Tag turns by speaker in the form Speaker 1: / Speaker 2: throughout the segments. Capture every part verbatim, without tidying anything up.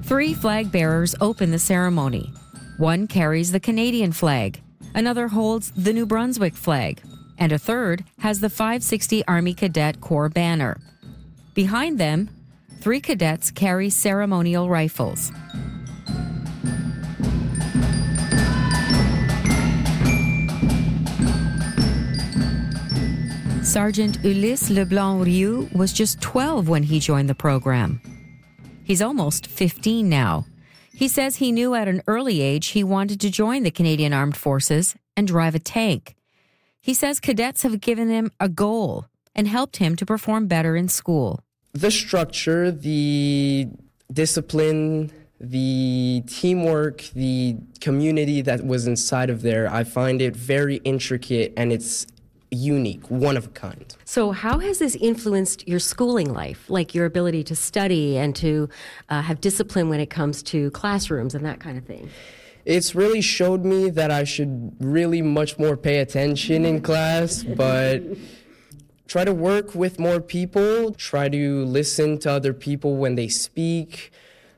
Speaker 1: Three flag bearers open the ceremony. One carries the Canadian flag, another holds the New Brunswick flag, and a third has the five sixty Army Cadet Corps banner. Behind them, three cadets carry ceremonial rifles. Sergeant Ulysse Leblanc-Rioux was just twelve when he joined the program. He's almost fifteen now. He says he knew at an early age he wanted to join the Canadian Armed Forces and drive a tank. He says cadets have given him a goal and helped him to perform better in school.
Speaker 2: The structure, the discipline, the teamwork, the community that was inside of there, I find it very intricate and it's unique, one of a kind.
Speaker 3: So how has this influenced your schooling life, like your ability to study and to uh, have discipline when it comes to classrooms and that kind of thing?
Speaker 2: It's really showed me that I should really much more pay attention in class, but try to work with more people, try to listen to other people when they speak.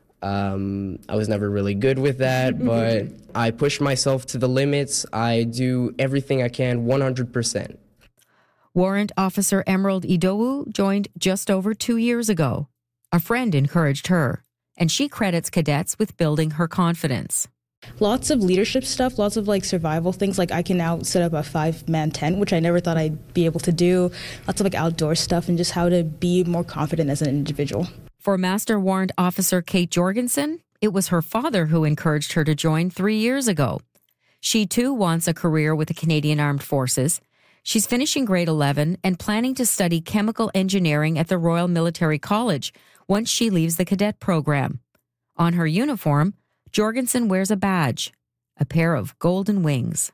Speaker 2: Um, I was never really good with that, but I push myself to the limits. I do everything I can one hundred percent.
Speaker 1: Warrant Officer Emerald Idowu joined just over two years ago. A friend encouraged her, and she credits cadets with building her confidence.
Speaker 4: Lots of leadership stuff, lots of like survival things. Like I can now set up a five-man tent, which I never thought I'd be able to do. Lots of like outdoor stuff and just how to be more confident as an individual.
Speaker 1: For Master Warrant Officer Kate Jorgensen, it was her father who encouraged her to join three years ago. She too wants a career with the Canadian Armed Forces. She's finishing grade eleven and planning to study chemical engineering at the Royal Military College once she leaves the cadet program. On her uniform, Jorgensen wears a badge, a pair of golden wings.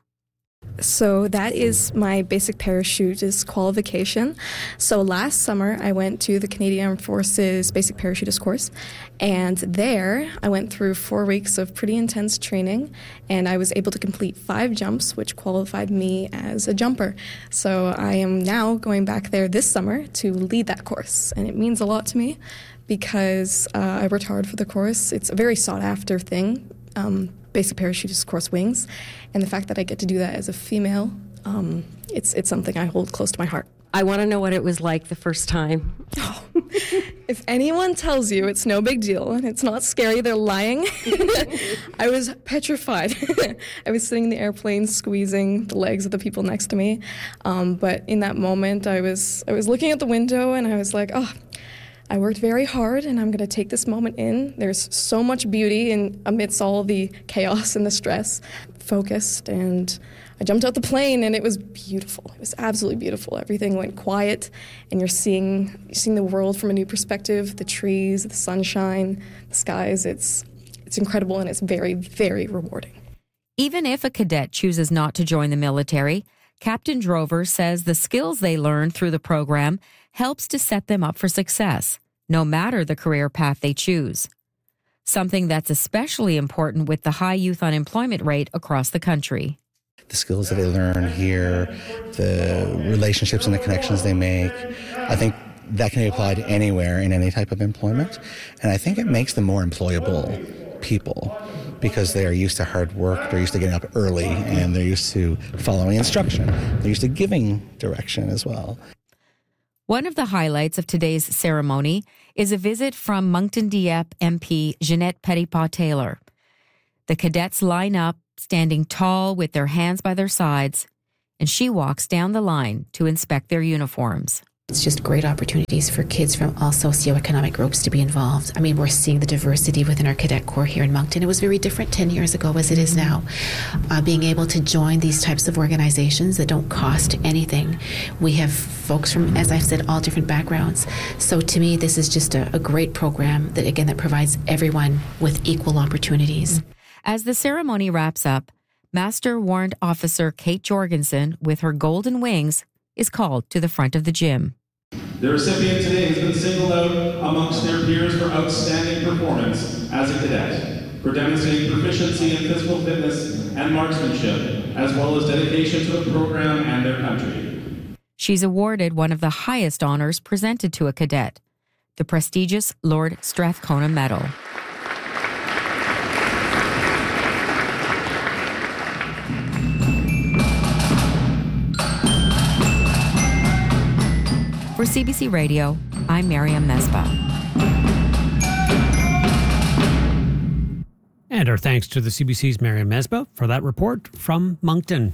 Speaker 5: So that is my basic parachutist qualification. So last summer, I went to the Canadian Armed Forces basic parachutist course, and there I went through four weeks of pretty intense training, and I was able to complete five jumps, which qualified me as a jumper. So I am now going back there this summer to lead that course, and it means a lot to me because uh, I worked hard for the course. It's a very sought-after thing. Um, basic parachutist course wings, and the fact that I get to do that as a female, um, it's it's something I hold close to my heart.
Speaker 3: I want to know what it was like the first time.
Speaker 5: Oh, if anyone tells you it's no big deal and it's not scary, they're lying. I was petrified. I was sitting in the airplane squeezing the legs of the people next to me, um, but in that moment I was I was looking at the window and I was like, oh, I worked very hard, and I'm going to take this moment in. There's so much beauty in amidst all the chaos and the stress. Focused, and I jumped out the plane, and it was beautiful. It was absolutely beautiful. Everything went quiet, and you're seeing you're seeing the world from a new perspective. The trees, the sunshine, the skies. It's it's incredible, and it's very, very rewarding.
Speaker 1: Even if a cadet chooses not to join the military, Captain Drover says the skills they learn through the program helps to set them up for success, no matter the career path they choose. Something that's especially important with the high youth unemployment rate across the country.
Speaker 6: The skills that they learn here, the relationships and the connections they make, I think that can be applied anywhere in any type of employment. And I think it makes them more employable people because they are used to hard work, they're used to getting up early, and they're used to following instruction. They're used to giving direction as well.
Speaker 1: One of the highlights of today's ceremony is a visit from Moncton Dieppe M P Jeanette Petitpas-Taylor. The cadets line up, standing tall with their hands by their sides, and she walks down the line to inspect their uniforms.
Speaker 7: It's just great opportunities for kids from all socioeconomic groups to be involved. I mean, we're seeing the diversity within our cadet corps here in Moncton. It was very different ten years ago as it is now. Uh, being able to join these types of organizations that don't cost anything. We have folks from, as I've said, all different backgrounds. So to me, this is just a, a great program that, again, that provides everyone with equal opportunities.
Speaker 1: As the ceremony wraps up, Master Warrant Officer Kate Jorgensen, with her golden wings, is called to the front of the gym.
Speaker 8: The recipient today has been singled out amongst their peers for outstanding performance as a cadet, for demonstrating proficiency in physical fitness and marksmanship, as well as dedication to the program and their country.
Speaker 1: She's awarded one of the highest honors presented to a cadet, the prestigious Lord Strathcona Medal. For C B C Radio, I'm Miriam Mesbah.
Speaker 9: And our thanks to the C B C's Miriam Mesbah for that report from Moncton.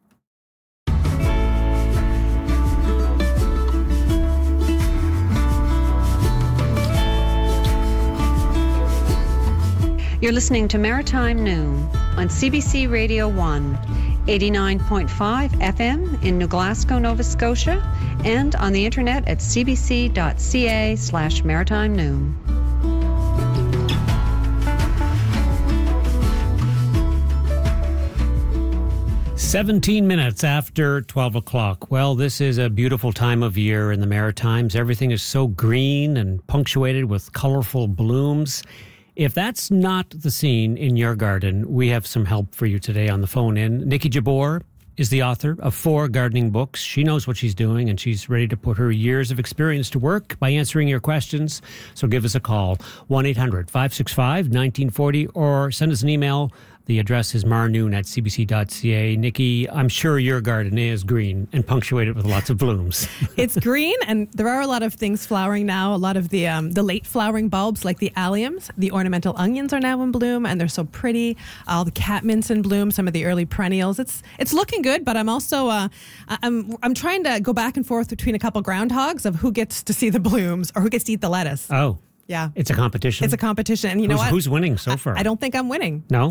Speaker 10: You're listening to Maritime Noon on C B C Radio one, eighty-nine point five F M in New Glasgow, Nova Scotia, and on the internet at cbc.ca slash maritime noon.
Speaker 9: seventeen minutes after twelve o'clock. Well, this is a beautiful time of year in the Maritimes. Everything is so green and punctuated with colorful blooms. If that's not the scene in your garden, we have some help for you today on the phone in. Nikki Jabbour is the author of four gardening books. She knows what she's doing, and she's ready to put her years of experience to work by answering your questions. So give us a call, one eight hundred five six five one nine four zero, or send us an email. The address is marnoon at cbc.ca. Nikki, I'm sure your garden is green and punctuated with lots of blooms.
Speaker 11: It's green, and there are a lot of things flowering now. A lot of the um, the late flowering bulbs, like the alliums. The ornamental onions are now in bloom, and they're so pretty. All the catmints in bloom. Some of the early perennials. It's it's looking good, but I'm also uh, I'm I'm trying to go back and forth between a couple groundhogs of who gets to see the blooms or who gets to eat the lettuce.
Speaker 9: Oh.
Speaker 11: Yeah.
Speaker 9: It's a competition?
Speaker 11: It's a competition. And you
Speaker 9: who's,
Speaker 11: know what?
Speaker 9: Who's winning so far?
Speaker 11: I, I don't think I'm winning.
Speaker 9: No?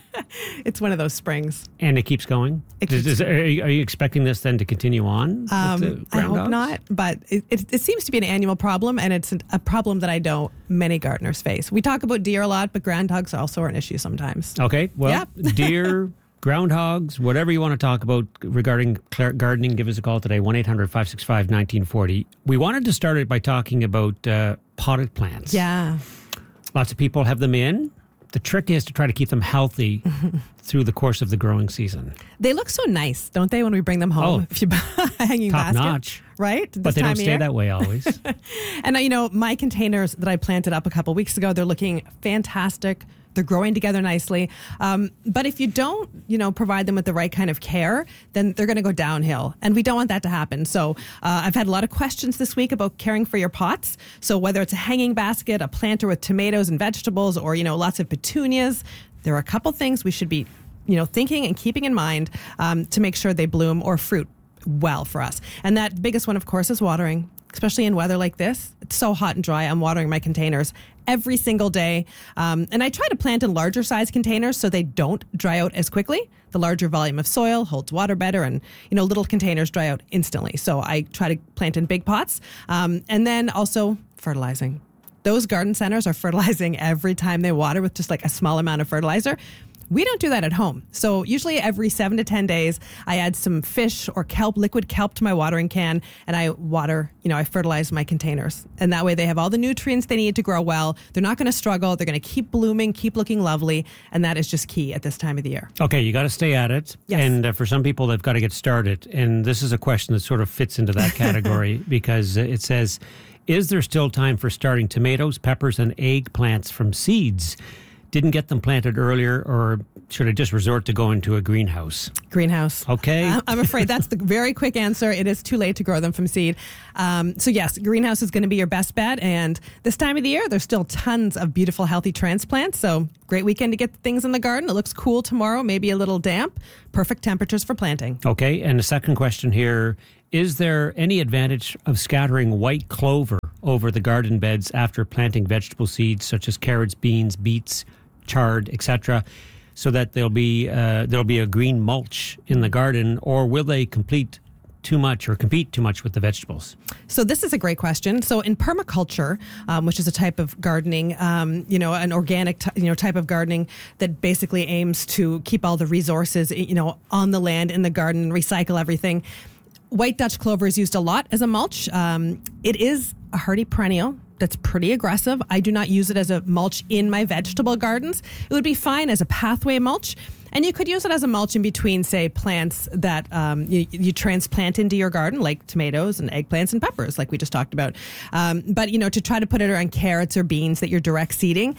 Speaker 11: It's one of those springs.
Speaker 9: And it keeps going?
Speaker 11: It
Speaker 9: Does,
Speaker 11: keeps
Speaker 9: does, are, you, are you expecting this then to continue on?
Speaker 11: Um,
Speaker 9: with the
Speaker 11: I hope
Speaker 9: groundhogs?
Speaker 11: not, but it, it, it seems to be an annual problem, and it's an, a problem that I know many gardeners face. We talk about deer a lot, but groundhogs also are an issue sometimes.
Speaker 9: Okay, well,
Speaker 11: Yeah.
Speaker 9: deer, groundhogs, whatever you want to talk about regarding gardening, give us a call today, one eight hundred five six five one nine four zero. We wanted to start it by talking about uh, potted plants.
Speaker 11: Yeah.
Speaker 9: Lots of people have them in. The trick is to try to keep them healthy through the course of the growing season.
Speaker 11: They look so nice, don't they, when we bring them home?
Speaker 9: Oh,
Speaker 11: if you buy a hanging
Speaker 9: top
Speaker 11: basket,
Speaker 9: notch.
Speaker 11: Right? This
Speaker 9: But they
Speaker 11: time
Speaker 9: don't
Speaker 11: of
Speaker 9: stay
Speaker 11: year.
Speaker 9: that way always.
Speaker 11: And, uh, you know, my containers that I planted up a couple weeks ago, they're looking fantastic. They're growing together nicely. Um, but if you don't, you know, provide them with the right kind of care, then they're going to go downhill. And we don't want that to happen. So uh, I've had a lot of questions this week about caring for your pots. So whether it's a hanging basket, a planter with tomatoes and vegetables, or, you know, lots of petunias, there are a couple things we should be, you know, thinking and keeping in mind um, to make sure they bloom or fruit well for us. And that biggest one, of course, is watering. Especially in weather like this. It's so hot and dry. I'm watering my containers every single day. Um, and I try to plant in larger size containers so they don't dry out as quickly. The larger volume of soil holds water better, and, you know, little containers dry out instantly. So I try to plant in big pots. Um, and then also fertilizing. Those garden centers are fertilizing every time they water with just like a small amount of fertilizer. We don't do that at home. So usually every seven to ten days, I add some fish or kelp, liquid kelp to my watering can, and I water, you know, I fertilize my containers. And that way they have all the nutrients they need to grow well. They're not going to struggle. They're going to keep blooming, keep looking lovely. And that is just key at this time of the year.
Speaker 9: Okay, you got to stay at it.
Speaker 11: Yes.
Speaker 9: And uh, for some people, they've got to get started. And this is a question that sort of fits into that category because uh, it says, is there still time for starting tomatoes, peppers, and eggplants from seeds? Didn't get them planted earlier, or should I just resort to going to a greenhouse?
Speaker 11: Greenhouse.
Speaker 9: Okay.
Speaker 11: Uh, I'm afraid that's the very quick answer. It is too late to grow them from seed. Um, so yes, greenhouse is going to be your best bet. And this time of the year, there's still tons of beautiful, healthy transplants. So great weekend to get things in the garden. It looks cool tomorrow, maybe a little damp. Perfect temperatures for planting.
Speaker 9: Okay. And the second question here, is there any advantage of scattering white clover over the garden beds after planting vegetable seeds such as carrots, beans, beets, chard, et cetera, so that there'll be uh, there'll be a green mulch in the garden, or will they complete too much or compete too much with the vegetables?
Speaker 11: So this is a great question. So in permaculture, um, which is a type of gardening, um, you know, an organic, t- you know, type of gardening that basically aims to keep all the resources, you know, on the land in the garden, recycle everything. White Dutch clover is used a lot as a mulch. Um, it is a hardy perennial that's pretty aggressive. I do not use it as a mulch in my vegetable gardens. It would be fine as a pathway mulch. And you could use it as a mulch in between, say, plants that um, you, you transplant into your garden, like tomatoes and eggplants and peppers, like we just talked about. Um, but, you know, to try to put it around carrots or beans that you're direct seeding,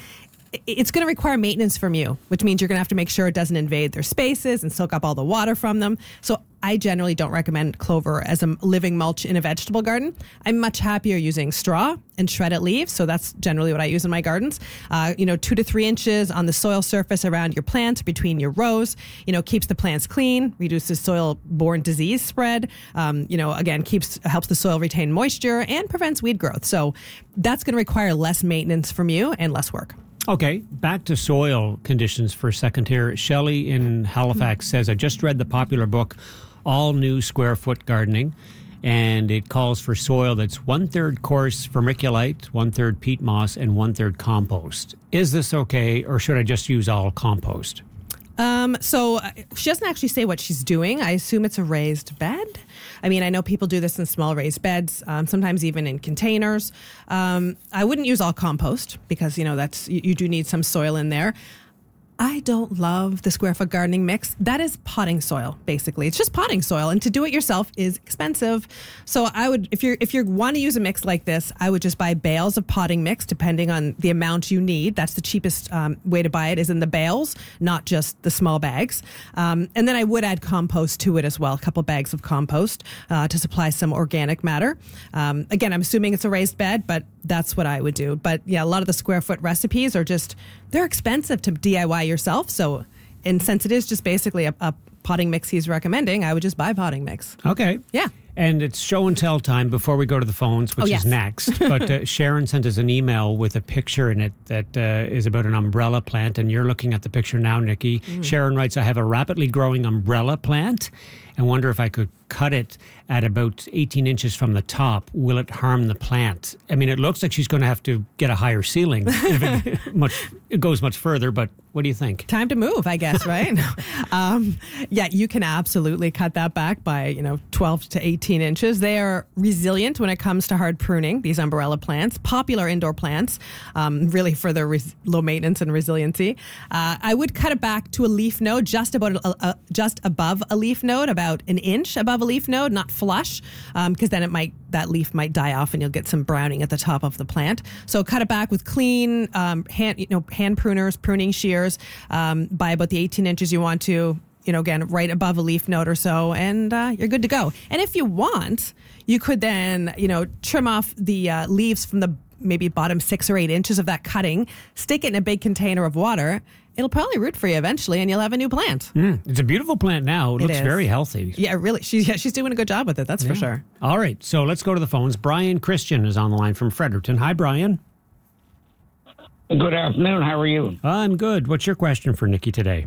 Speaker 11: it's going to require maintenance from you, which means you're going to have to make sure it doesn't invade their spaces and soak up all the water from them. So I generally don't recommend clover as a living mulch in a vegetable garden. I'm much happier using straw and shredded leaves. So that's generally what I use in my gardens. Uh, you know, two to three inches on the soil surface around your plants, between your rows, you know, keeps the plants clean, reduces soil-borne disease spread, um, you know, again, keeps helps the soil retain moisture and prevents weed growth. So that's going to require less maintenance from you and less work.
Speaker 9: Okay, back to soil conditions for a second here. Shelley in Halifax says, I just read the popular book, All New Square Foot Gardening, and it calls for soil that's one-third coarse vermiculite, one-third peat moss, and one-third compost. Is this okay, or should I just use all compost?
Speaker 11: Um, so uh, she doesn't actually say what she's doing. I assume it's a raised bed. I mean, I know people do this in small raised beds, um, sometimes even in containers. Um, I wouldn't use all compost because, you know, that's you, you do need some soil in there. I don't love the square foot gardening mix. That is potting soil, basically. It's just potting soil, and to do it yourself is expensive. So I would, if you're if you want to use a mix like this, I would just buy bales of potting mix, depending on the amount you need. That's the cheapest um, way to buy it, is in the bales, not just the small bags. Um, and then I would add compost to it as well, a couple bags of compost uh, to supply some organic matter. Um, again, I'm assuming it's a raised bed, but that's what I would do. But yeah, a lot of the square foot recipes are just, they're expensive to D I Y yourself. So, and since it is just basically a, a potting mix he's recommending, I would just buy potting mix.
Speaker 9: Okay.
Speaker 11: Yeah.
Speaker 9: And it's show and tell time before we go to the phones, which
Speaker 11: oh, yes.
Speaker 9: is next. But uh, Sharon sent us an email with a picture in it that uh, is about an umbrella plant. And you're looking at the picture now, Nikki. Mm. Sharon writes, I have a rapidly growing umbrella plant and wonder if I could cut it at about eighteen inches from the top. Will it harm the plant? I mean, it looks like she's going to have to get a higher ceiling if it, much, it goes much further. But what do you think?
Speaker 11: Time to move, I guess, right? um, yeah, you can absolutely cut that back by, you know, twelve to eighteen inches. They are resilient when it comes to hard pruning, these umbrella plants, popular indoor plants, um, really for their res- low maintenance and resiliency. Uh, I would cut it back to a leaf node, just about a, a, just above a leaf node, about an inch above a leaf node, not flush, because um, then it might that leaf might die off and you'll get some browning at the top of the plant. So cut it back with clean um, hand, you know, hand pruners, pruning shears um, by about the eighteen inches you want to. You know, again, right above a leaf node or so, and uh, you're good to go. And if you want, you could then, you know, trim off the uh, leaves from the maybe bottom six or eight inches of that cutting, stick it in a big container of water. It'll probably root for you eventually, and you'll have a new plant.
Speaker 9: Mm, it's a beautiful plant now. It, it looks is. very healthy.
Speaker 11: Yeah, really. She's, yeah, she's doing a good job with it, that's yeah. for sure.
Speaker 9: All right, so let's go to the phones. Brian Christian is on the line from Fredericton. Hi, Brian.
Speaker 12: Good afternoon. How are you?
Speaker 9: I'm good. What's your question for Nikki today?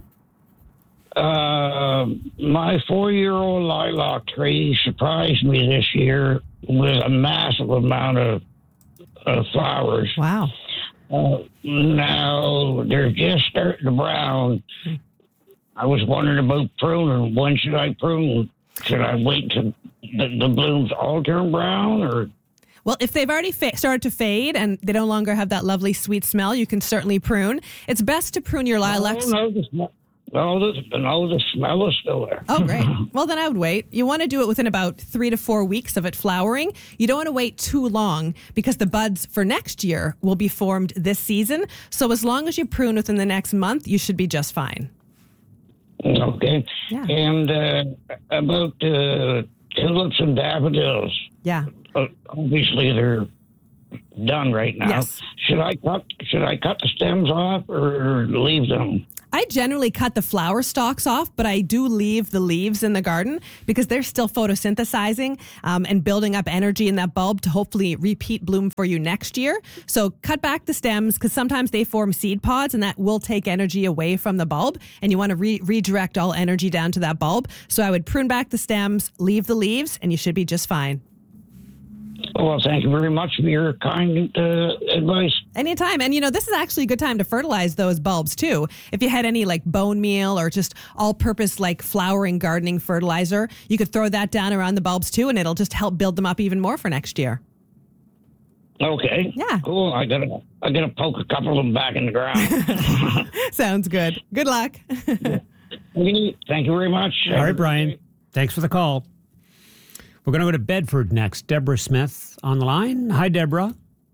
Speaker 12: Uh, my four-year-old lilac tree surprised me this year with a massive amount of, of flowers.
Speaker 11: Wow.
Speaker 12: Uh, now, they're just starting to brown. I was wondering about pruning. When should I prune? Should I wait till the, the blooms all turn brown, or...
Speaker 11: Well, if they've already fa- started to fade and they no longer have that lovely sweet smell, you can certainly prune. It's best to prune your lilacs...
Speaker 12: No, no, the smell. No, the, no, the smell is still there.
Speaker 11: Oh, great. Well, then I would wait. You want to do it within about three to four weeks of it flowering. You don't want to wait too long because the buds for next year will be formed this season. So as long as you prune within the next month, you should be just fine.
Speaker 12: Okay.
Speaker 11: Yeah.
Speaker 12: And uh, about uh, tulips and daffodils.
Speaker 11: Yeah.
Speaker 12: Uh, obviously, they're done right now.
Speaker 11: Yes.
Speaker 12: Should I cut? Should I cut the stems off or leave them?
Speaker 11: I generally cut the flower stalks off, but I do leave the leaves in the garden because they're still photosynthesizing um, and building up energy in that bulb to hopefully repeat bloom for you next year. So cut back the stems because sometimes they form seed pods and that will take energy away from the bulb, and you want to re- redirect all energy down to that bulb. So I would prune back the stems, leave the leaves, and you should be just fine.
Speaker 12: Well, thank you very much for your kind uh, advice.
Speaker 11: Anytime. And, you know, this is actually a good time to fertilize those bulbs, too. If you had any, like, bone meal or just all-purpose, like, flowering gardening fertilizer, you could throw that down around the bulbs, too, and it'll just help build them up even more for next year.
Speaker 12: Okay.
Speaker 11: Yeah.
Speaker 12: Cool. I gotta, I gotta poke a couple of them back in the ground.
Speaker 11: Sounds good. Good luck.
Speaker 12: Okay. Thank you very much.
Speaker 9: All right, Brian. Thanks for the call. We're going to go to Bedford next. Deborah Smith on the line. Hi, Deborah.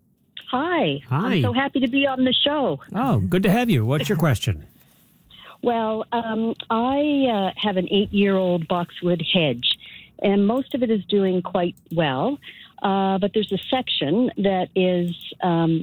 Speaker 13: Hi.
Speaker 9: Hi.
Speaker 13: I'm so happy to be on the show.
Speaker 9: Oh, good to have you. What's your question?
Speaker 13: Well, um, I uh, have an eight-year-old boxwood hedge, and most of it is doing quite well. Uh, but there's a section that is um,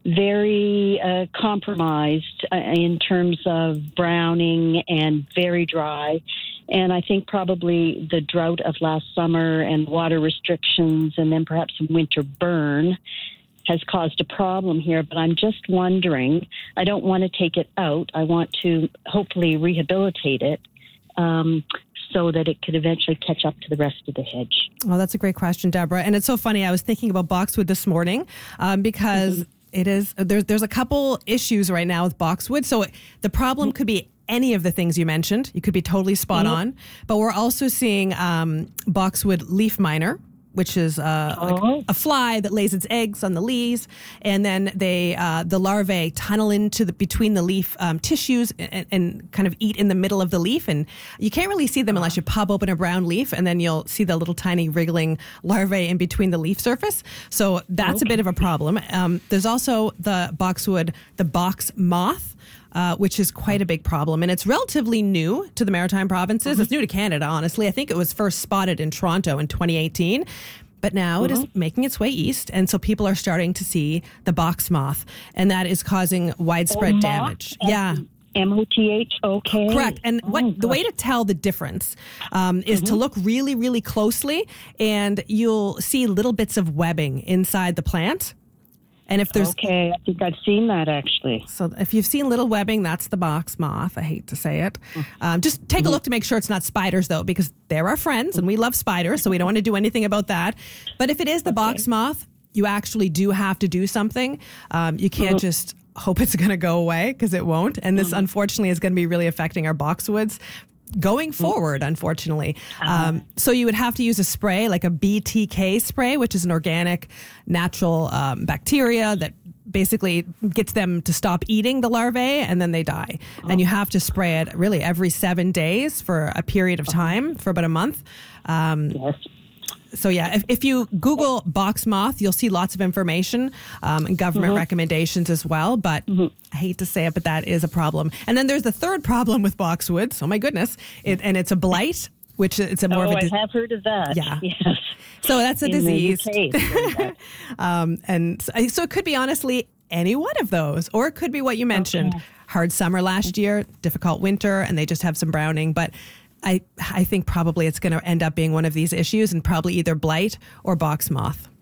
Speaker 13: very uh, compromised uh, in terms of browning and very dry. And I think probably the drought of last summer and water restrictions and then perhaps some winter burn has caused a problem here. But I'm just wondering, I don't want to take it out. I want to hopefully rehabilitate it. Um, so that it could eventually catch up to the rest of the hedge.
Speaker 11: Well, that's a great question, Deborah. And it's so funny. I was thinking about boxwood this morning um, because mm-hmm. it is there's there's a couple issues right now with boxwood. So the problem mm-hmm. could be any of the things you mentioned. You could be totally spot mm-hmm. on. But we're also seeing um, boxwood leaf miner, which is uh,
Speaker 13: oh.
Speaker 11: like a fly that lays its eggs on the leaves, and then they uh, the larvae tunnel into the between the leaf um, tissues and, and kind of eat in the middle of the leaf. And you can't really see them unless you pop open a brown leaf, and then you'll see the little tiny wriggling larvae in between the leaf surface. So that's okay. a bit of a problem. Um, there's also the boxwood, the box moth. Uh, which is quite a big problem. And it's relatively new to the Maritime provinces. Mm-hmm. It's new to Canada, honestly. I think it was first spotted in Toronto in twenty eighteen. But now mm-hmm. it is making its way east. And so people are starting to see the box moth. And that is causing widespread
Speaker 13: oh,
Speaker 11: damage.
Speaker 13: Moth?
Speaker 11: Yeah.
Speaker 13: M O T H, okay.
Speaker 11: Correct. And what
Speaker 13: oh,
Speaker 11: the way to tell the difference um, is mm-hmm. to look really, really closely. And you'll see little bits of webbing inside the plant. And if there's
Speaker 13: okay, I think I've seen that actually.
Speaker 11: So if you've seen little webbing, that's the box moth. I hate to say it. Um, just take mm-hmm. a look to make sure it's not spiders, though, because they're our friends and we love spiders, so we don't want to do anything about that. But if it is the okay. box moth, you actually do have to do something. Um, you can't mm-hmm. just hope it's going to go away, because it won't. And this, mm-hmm. unfortunately, is going to be really affecting our boxwoods going forward, unfortunately. Um, so you would have to use a spray, like a B T K spray, which is an organic, natural um, bacteria that basically gets them to stop eating the larvae, and then they die. Oh. And you have to spray it really every seven days for a period of time, for about a month. Um,
Speaker 13: yes.
Speaker 11: So yeah, if, if you Google box moth, you'll see lots of information um, and government mm-hmm. recommendations as well. But mm-hmm. I hate to say it, but that is a problem. And then there's the third problem with boxwoods. Oh my goodness! It, and it's a blight, which it's a more
Speaker 13: oh,
Speaker 11: of a.
Speaker 13: I have heard of that.
Speaker 11: Yeah.
Speaker 13: Yes.
Speaker 11: So that's a
Speaker 13: In
Speaker 11: disease.
Speaker 13: The U K,
Speaker 11: um, and so, so it could be honestly any one of those, or it could be what you mentioned: okay. hard summer last year, difficult winter, and they just have some browning, but. I I think probably it's going to end up being one of these issues, and probably either blight or box moth.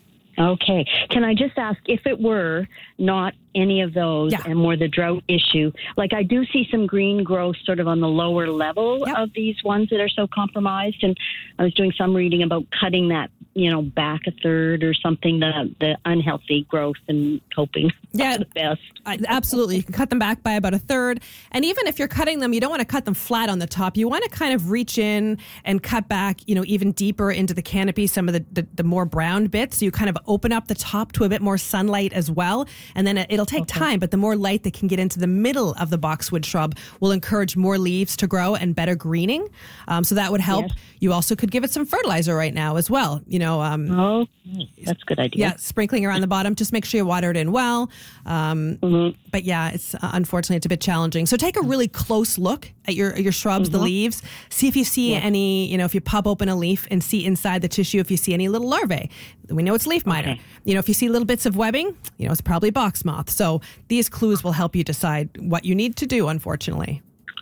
Speaker 13: Okay. Can I just ask, if it were not any of those yeah. and more the drought issue, like I do see some green growth sort of on the lower level yep. of these ones that are so compromised, and I was doing some reading about cutting that, you know, back a third or something, the the unhealthy growth, and hoping
Speaker 11: yeah,
Speaker 13: for the best.
Speaker 11: I, absolutely. You can cut them back by about a third. And even if you're cutting them, you don't want to cut them flat on the top. You want to kind of reach in and cut back, you know, even deeper into the canopy, some of the, the, the more brown bits. So you kind of open up the top to a bit more sunlight as well. And then it'll take okay. time, but the more light that can get into the middle of the boxwood shrub will encourage more leaves to grow and better greening. Um, so that would help. Yes. You also could give it some fertilizer right now as well. You know, um,
Speaker 13: oh, that's a good idea.
Speaker 11: Yeah, sprinkling around the bottom. Just make sure you water it in well. Um, mm-hmm. But yeah, it's uh, unfortunately it's a bit challenging. So take a really close look at your your shrubs, mm-hmm. the leaves. See if you see yeah. any. You know, if you pop open a leaf and see inside the tissue, if you see any little larvae, we know it's leaf miner. Okay. You know, if you see little bits of webbing, you know, it's probably box moth. So these clues will help you decide what you need to do. Unfortunately.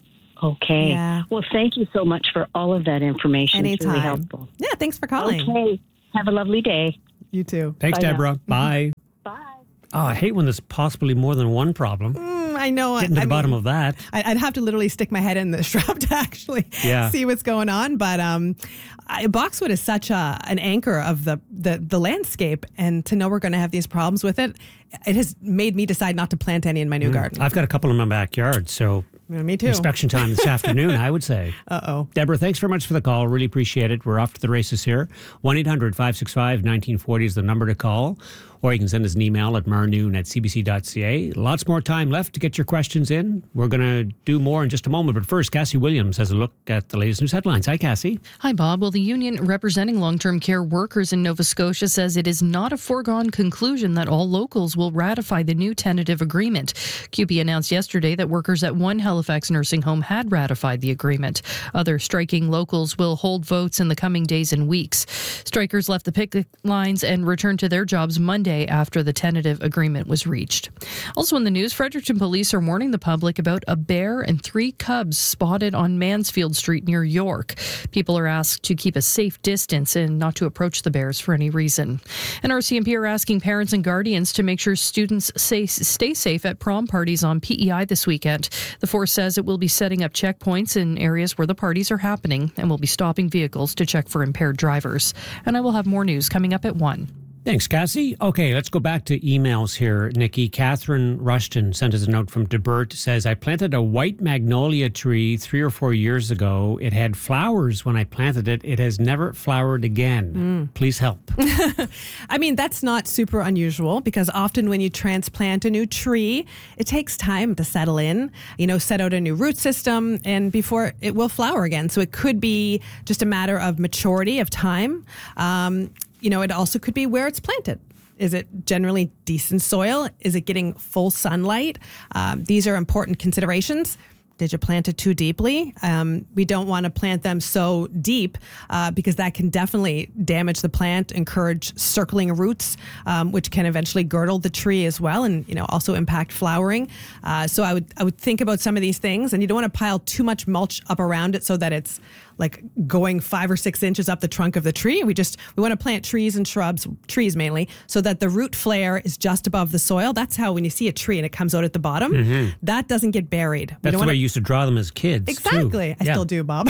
Speaker 13: Okay.
Speaker 11: Yeah.
Speaker 13: Well, thank you so much for all of that information.
Speaker 11: Anytime.
Speaker 13: It's really helpful.
Speaker 11: Yeah, thanks for calling.
Speaker 13: Okay. Have a lovely day.
Speaker 11: You too.
Speaker 9: Thanks,
Speaker 13: Bye
Speaker 9: Deborah.
Speaker 13: now.
Speaker 9: Bye.
Speaker 13: Bye.
Speaker 9: Oh, I hate when there's possibly more than one problem.
Speaker 11: Mm, I know.
Speaker 9: Getting to
Speaker 11: I
Speaker 9: the bottom
Speaker 11: mean,
Speaker 9: of that.
Speaker 11: I'd have to literally stick my head in the shrub to actually
Speaker 9: yeah.
Speaker 11: see what's going on. But um, I, boxwood is such a an anchor of the, the, the landscape. And to know we're going to have these problems with it, it has made me decide not to plant any in my new mm. garden.
Speaker 9: I've got a couple in my backyard, so...
Speaker 11: Yeah, me too.
Speaker 9: Inspection time this afternoon, I would say.
Speaker 11: Uh-oh.
Speaker 9: Deborah, thanks very much for the call. Really appreciate it. We're off to the races here. one eight hundred five six five one nine four zero is the number to call. Or you can send us an email at marnoon at c b c dot c a. Lots more time left to get your questions in. We're going to do more in just a moment. But first, Cassie Williams has a look at the latest news headlines. Hi, Cassie.
Speaker 14: Hi, Bob. Well, the union representing long-term care workers in Nova Scotia says it is not a foregone conclusion that all locals will ratify the new tentative agreement. C U P E announced yesterday that workers at one Halifax nursing home had ratified the agreement. Other striking locals will hold votes in the coming days and weeks. Strikers left the picket lines and returned to their jobs Monday after the tentative agreement was reached. Also in the news, Fredericton police are warning the public about a bear and three cubs spotted on Mansfield Street near York. People are asked to keep a safe distance and not to approach the bears for any reason. And R C M P are asking parents and guardians to make sure students stay, stay safe at prom parties on P E I this weekend. The force says it will be setting up checkpoints in areas where the parties are happening and will be stopping vehicles to check for impaired drivers. And I will have more news coming up at one.
Speaker 9: Thanks, Cassie. Okay, let's go back to emails here, Nikki. Catherine Rushton sent us a note from DeBert. Says, I planted a white magnolia tree three or four years ago. It had flowers when I planted it. It has never flowered again. Mm. Please help.
Speaker 11: I mean, that's not super unusual because often when you transplant a new tree, it takes time to settle in, you know, set out a new root system, and before it will flower again. So it could be just a matter of maturity of time. Um, You know, it also could be where it's planted. Is it generally decent soil? Is it getting full sunlight? Um, these are important considerations. Did you plant it too deeply? Um, we don't want to plant them so deep uh, because that can definitely damage the plant, encourage circling roots, um, which can eventually girdle the tree as well, and you know also impact flowering. Uh, so I would I would think about some of these things, and you don't want to pile too much mulch up around it so that it's like going five or six inches up the trunk of the tree. We just we want to plant trees and shrubs, trees mainly, so that the root flare is just above the soil. That's how when you see a tree and it comes out at the bottom, mm-hmm. that doesn't get buried.
Speaker 9: That's the way I used to draw them as kids.
Speaker 11: Exactly.
Speaker 9: Too.
Speaker 11: I
Speaker 9: yeah.
Speaker 11: still do, Bob.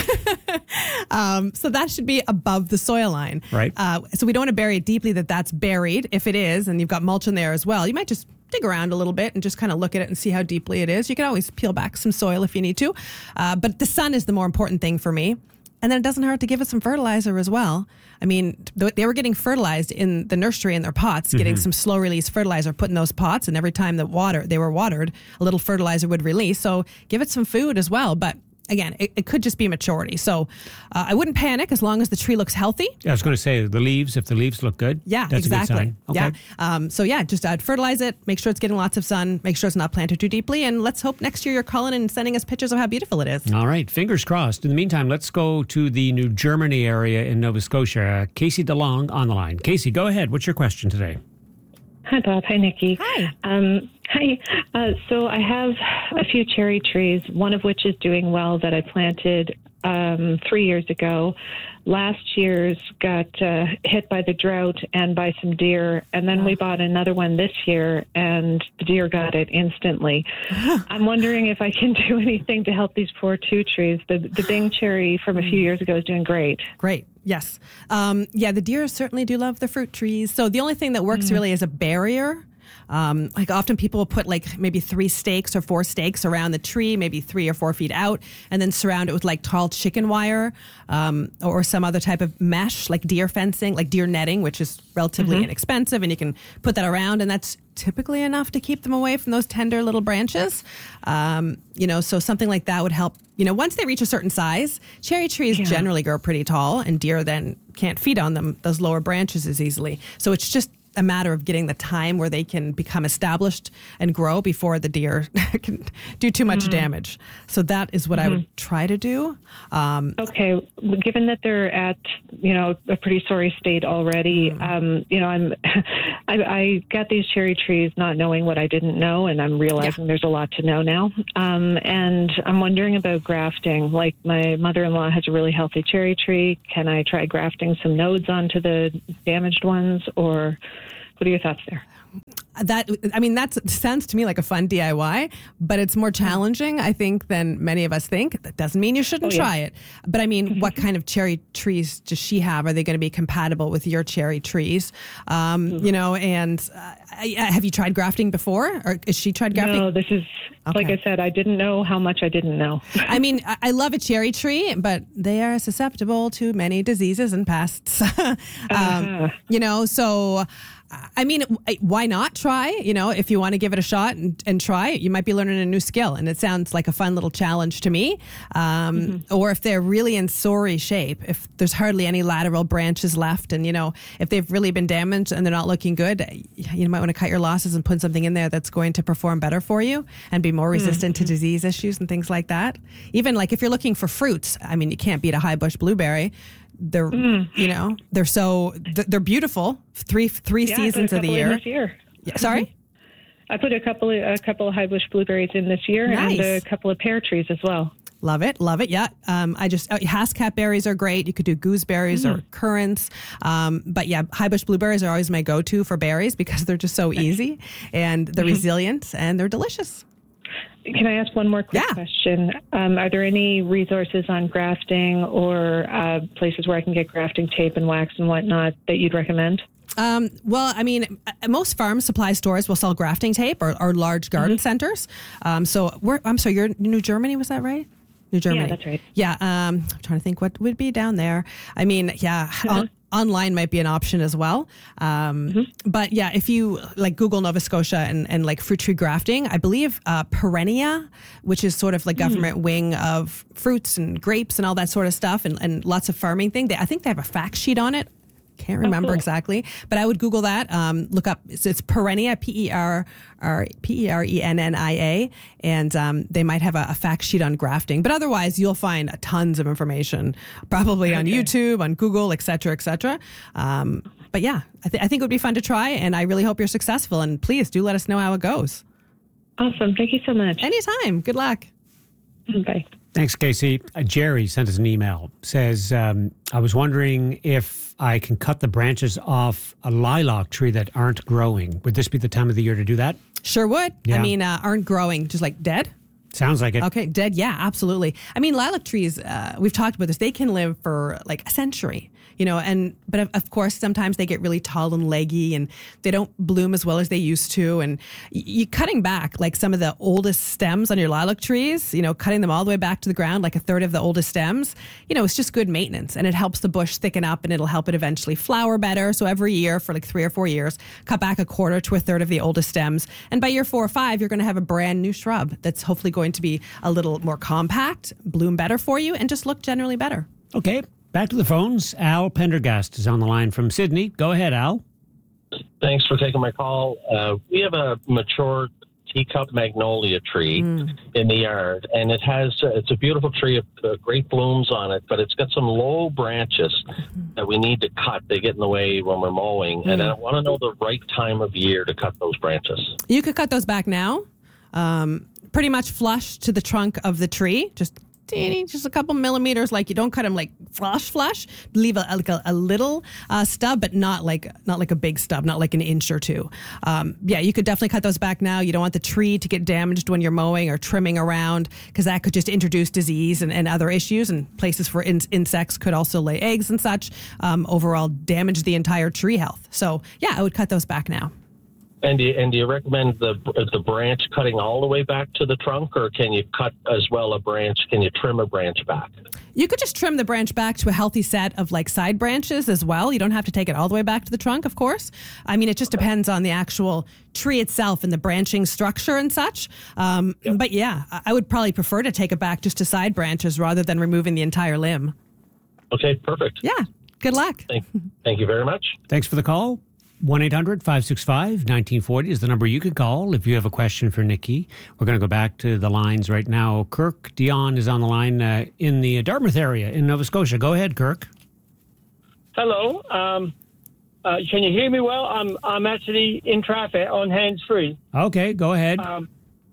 Speaker 11: um, so that should be above the soil line.
Speaker 9: Right.
Speaker 11: Uh, so we don't want to bury it deeply that that's buried. If it is, and you've got mulch in there as well, you might just dig around a little bit and just kind of look at it and see how deeply it is. You can always peel back some soil if you need to. Uh, but the sun is the more important thing for me. And then it doesn't hurt to give it some fertilizer as well. I mean, they were getting fertilized in the nursery in their pots, mm-hmm. getting some slow release fertilizer put in those pots. And every time that water they were watered, a little fertilizer would release. So give it some food as well. But again, it, it could just be maturity. So uh, I wouldn't panic as long as the tree looks healthy.
Speaker 9: Yeah, I was going to say the leaves, if the leaves look good.
Speaker 11: Yeah,
Speaker 9: that's
Speaker 11: exactly.
Speaker 9: a good sign. Okay.
Speaker 11: Yeah. Um, so yeah, just uh, fertilize it, make sure it's getting lots of sun, make sure it's not planted too deeply. And let's hope next year you're calling and sending us pictures of how beautiful it is.
Speaker 9: All right. Fingers crossed. In the meantime, let's go to the New Germany area in Nova Scotia. Casey DeLong on the line. Casey, go ahead. What's your question today?
Speaker 15: Hi, Bob. Hi, Nikki.
Speaker 11: Hi.
Speaker 15: Um, hi. Uh, so I have a few cherry trees, one of which is doing well that I planted um, three years ago. Last year's got uh, hit by the drought and by some deer, and then we bought another one this year, and the deer got it instantly. I'm wondering if I can do anything to help these poor two trees. The, the Bing cherry from a few years ago is doing great.
Speaker 11: Great. Yes. Um, yeah, the deer certainly do love the fruit trees. So the only thing that works mm. really is a barrier. Um, like often people will put like maybe three stakes or four stakes around the tree, maybe three or four feet out, and then surround it with like tall chicken wire um, or some other type of mesh, like deer fencing, like deer netting, which is relatively mm-hmm. inexpensive, and you can put that around, and that's typically enough to keep them away from those tender little branches. Um, you know, so something like that would help. You know, once they reach a certain size, cherry trees yeah. generally grow pretty tall, and deer then can't feed on them, those lower branches as easily. So it's just a matter of getting the time where they can become established and grow before the deer can do too much mm-hmm. damage. So that is what mm-hmm. I would try to do. Um,
Speaker 15: okay, given that they're at, you know, a pretty sorry state already, mm-hmm. um, you know, I'm, I, I got these cherry trees not knowing what I didn't know, and I'm realizing yeah. there's a lot to know now. Um, and I'm wondering about grafting. Like my mother-in-law has a really healthy cherry tree. Can I try grafting some nodes onto the damaged ones, or what are your thoughts there?
Speaker 11: That, I mean, that sounds to me like a fun D I Y, but it's more challenging, I think, than many of us think. That doesn't mean you shouldn't oh, yeah. try it. But I mean, what kind of cherry trees does she have? Are they going to be compatible with your cherry trees? Um, mm-hmm. You know, and uh, have you tried grafting before? Or has she tried grafting?
Speaker 15: No, this is, okay. like I said, I didn't know how much I didn't know.
Speaker 11: I mean, I love a cherry tree, but they are susceptible to many diseases and pests. um, uh-huh. You know, so I mean, why not try? You know, if you want to give it a shot and, and try, you might be learning a new skill. And it sounds like a fun little challenge to me. Um, mm-hmm. Or if they're really in sorry shape, if there's hardly any lateral branches left, and, you know, if they've really been damaged and they're not looking good, you might want to cut your losses and put something in there that's going to perform better for you and be more resistant mm-hmm. to disease issues and things like that. Even like if you're looking for fruits, I mean, you can't beat a high bush blueberry. They're, mm. you know, they're so, they're beautiful. Three, three
Speaker 15: yeah,
Speaker 11: seasons of the year.
Speaker 15: This year.
Speaker 11: Yeah, sorry?
Speaker 15: I put a couple of, a couple of high bush blueberries in this year
Speaker 11: nice.
Speaker 15: and a couple of pear trees as well.
Speaker 11: Love it. Love it. Yeah. Um, I just, oh, Hascat berries are great. You could do gooseberries mm. or currants. Um, but yeah, high bush blueberries are always my go-to for berries because they're just so easy and they're mm-hmm. resilient and they're delicious.
Speaker 15: Can I ask one more quick
Speaker 11: yeah.
Speaker 15: question? Um, are there any resources on grafting or uh, places where I can get grafting tape and wax and whatnot that you'd recommend?
Speaker 11: Um, well, I mean, most farm supply stores will sell grafting tape or, or large garden mm-hmm. centers. Um, so we're, I'm sorry, you're in New Germany, was that right? New Germany.
Speaker 15: Yeah, that's right.
Speaker 11: Yeah. Um, I'm trying to think what would be down there. I mean, yeah. Mm-hmm. on, online might be an option as well. Um, mm-hmm. But yeah, if you like Google Nova Scotia and, and like fruit tree grafting, I believe uh, Perennia, which is sort of like mm-hmm. government wing of fruits and grapes and all that sort of stuff and, and lots of farming thing. They, I think they have a fact sheet on it. Can't remember oh, cool. exactly, but I would Google that. Um, look up, it's, it's Perennia, P E R R P E R E N N I A, and um, they might have a, a fact sheet on grafting. But otherwise, you'll find tons of information, probably on okay. YouTube, on Google, et cetera, et cetera. Um, but yeah, I, th- I think it would be fun to try, and I really hope you're successful. And please do let us know how it goes.
Speaker 15: Awesome. Thank you so much.
Speaker 11: Anytime. Good luck.
Speaker 15: Bye.
Speaker 9: Thanks, Casey. Uh, Jerry sent us an email. Says, um, I was wondering if I can cut the branches off a lilac tree that aren't growing. Would this be the time of the year to do that?
Speaker 11: Sure would.
Speaker 9: Yeah.
Speaker 11: I mean, uh, aren't growing, just like dead?
Speaker 9: Sounds like it.
Speaker 11: Okay, dead. Yeah, absolutely. I mean, lilac trees, uh, we've talked about this, they can live for like a century. You know, and but of, of course, sometimes they get really tall and leggy and they don't bloom as well as they used to. And you cutting back like some of the oldest stems on your lilac trees, you know, cutting them all the way back to the ground, like a third of the oldest stems, you know, it's just good maintenance and it helps the bush thicken up and it'll help it eventually flower better. So every year for like three or four years, cut back a quarter to a third of the oldest stems. And by year four or five, you're going to have a brand new shrub that's hopefully going to be a little more compact, bloom better for you, and just look generally better.
Speaker 9: Okay. Back to the phones. Al Pendergast is on the line from Sydney. Go ahead, Al.
Speaker 16: Thanks for taking my call. Uh, we have a mature teacup magnolia tree mm. in the yard, and it has uh, it's a beautiful tree of uh, great blooms on it, but it's got some low branches mm-hmm. that we need to cut. They get in the way when we're mowing, mm. and I want to know the right time of year to cut those branches.
Speaker 11: You could cut those back now, um, pretty much flush to the trunk of the tree, just teeny, just a couple millimeters. Like you don't cut them like flush, flush. Leave a like a, a little uh, stub, but not like not like a big stub, not like an inch or two. Um, yeah, you could definitely cut those back now. You don't want the tree to get damaged when you're mowing or trimming around, because that could just introduce disease and, and other issues. And places for in- insects could also lay eggs and such. Um, overall, damage the entire tree health. So yeah, I would cut those back now.
Speaker 16: And do, you, and do you recommend the the branch cutting all the way back to the trunk, or can you cut as well a branch? Can you trim a branch back?
Speaker 11: You could just trim the branch back to a healthy set of like side branches as well. You don't have to take it all the way back to the trunk, of course. I mean, it just depends on the actual tree itself and the branching structure and such. Um, yep. But yeah, I would probably prefer to take it back just to side branches rather than removing the entire limb.
Speaker 16: Okay, perfect.
Speaker 11: Yeah, good luck.
Speaker 16: Thank, thank you very much.
Speaker 9: Thanks for the call. one eight hundred five six five one nine four zero is the number you could call if you have a question for Nikki. We're going to go back to the lines right now. Kirk Dion is on the line uh, in the Dartmouth area in Nova Scotia. Go ahead, Kirk.
Speaker 17: Hello. Um, uh, can you hear me well? I'm I'm actually in traffic on hands-free.
Speaker 9: Okay, go ahead.
Speaker 17: Um,